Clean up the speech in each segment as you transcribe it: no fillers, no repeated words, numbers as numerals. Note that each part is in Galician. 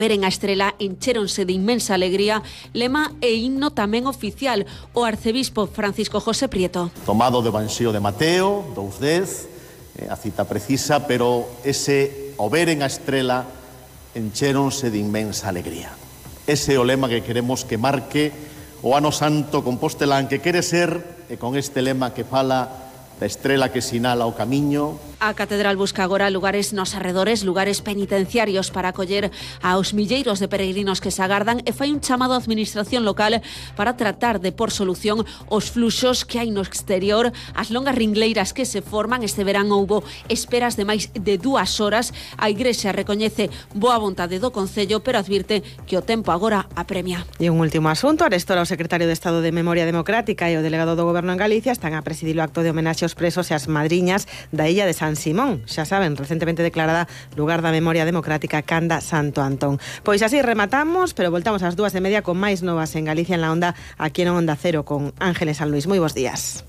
Veren a estrela enchéronse de inmensa alegría, lema e himno tamén oficial, o arcebispo Francisco José Prieto. Tomado do Evanxelio de Mateo, 2:10, a cita precisa, pero ese o veren a estrela enchéronse de inmensa alegría. Ese é o lema que queremos que marque o Ano Santo compostelán, que quere ser, e con este lema que fala da estrela que sinala o camiño. A Catedral busca agora lugares nos arredores, lugares penitenciarios para acoller aos milleiros de peregrinos que se agardan e fai un chamado á administración local para tratar de por solución os fluxos que hai no exterior, as longas ringleiras que se forman. Este verán houbo esperas de máis de 2 horas. A Igrexa recoñece boa vontade do Concello, pero advirte que o tempo agora apremia. E un último asunto, arestora o secretario de Estado de Memoria Democrática e o delegado do Goberno en Galicia están a presidir o acto de homenaxe aos presos e as madriñas da illa de San Simón, xa saben, recentemente declarada lugar da memoria democrática Canda Santo Antón. Pois así rematamos, pero voltamos ás 2:30 con máis novas en Galicia en la Onda, aquí en Onda Cero con Ángeles San Luis. Moi bons días.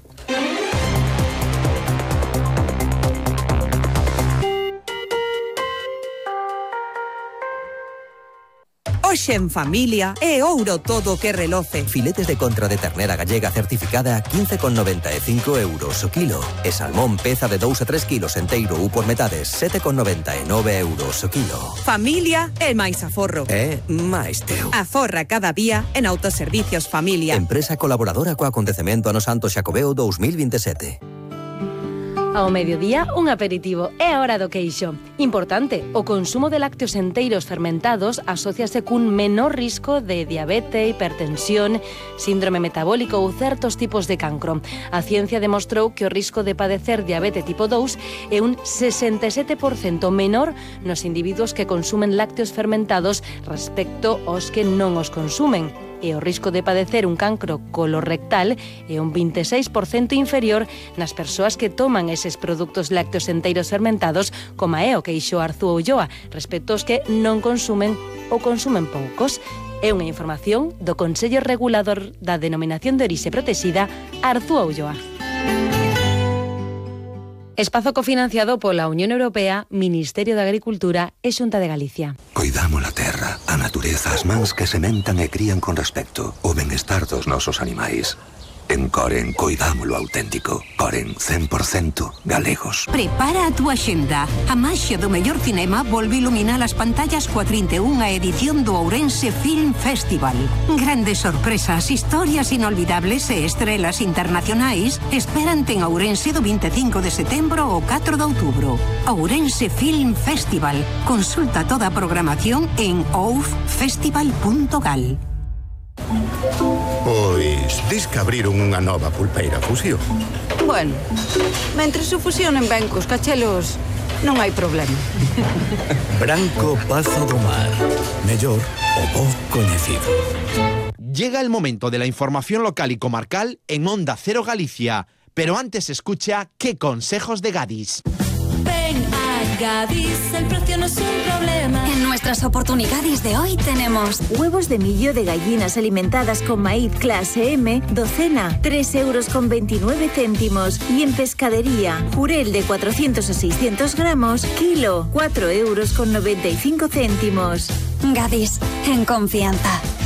Hoxe en familia é ouro todo que reloce. Filetes de contra de ternera gallega certificada a 15,95 euros o kilo. E salmón peza de 2 a 3 kilos enteiro ou por metades 7,99 euros o kilo. Familia é máis aforro. É máis teu. Aforra cada día en Autoservicios Familia. Empresa colaboradora co acontecemento Ano Santo Xacobeo 2027. Ao mediodía, un aperitivo. É a hora do queixo. Importante, o consumo de lácteos enteiros fermentados asóciase cun menor risco de diabetes, hipertensión, síndrome metabólico ou certos tipos de cancro. A ciencia demostrou que o risco de padecer diabetes tipo 2 é un 67% menor nos individuos que consumen lácteos fermentados respecto aos que non os consumen. E o risco de padecer un cancro colorectal é un 26% inferior nas persoas que toman eses produtos lácteos enteiros fermentados, como é o queixo Arzúa Ulloa, respecto aos que non consumen ou consumen poucos. É unha información do Consello Regulador da Denominación de Orixe Protexida, Arzúa Ulloa. Espazo cofinanciado pola Unión Europea, Ministerio de Agricultura e Xunta de Galicia. Coidamos a terra, a natureza, as mans que sementan e crían con respecto, o benestar dos nosos animais. En Coren coidámolo auténtico. Coren 100% galegos. Prepara a túa xenda. A maxia do mellor cinema volve iluminar as pantallas coa 31ª edición do Ourense Film Festival. Grandes sorpresas, historias inolvidables e estrelas internacionais esperante en Ourense do 25 de setembro ao 4 de outubro. Ourense Film Festival. Consulta toda a programación en oufestival.gal. Pois, dis que abriron unha nova pulpeira Fusión. Bueno, mentre se fusionen ben cos cachelos, non hai problema. Branco Pazo do Mar. Mellor o bo coñecido. Llega el momento de la información local y comarcal en Onda Cero Galicia. Pero antes escucha qué consejos de Gadis. Ven a Gadis, el precio no es un problema. En nuestras oportunidades de hoy tenemos huevos de millo de gallinas alimentadas con maíz clase M, docena, 3,29 €. Y en pescadería, jurel de 400 a 600 gramos, kilo, 4,95 €. Gadis, en confianza.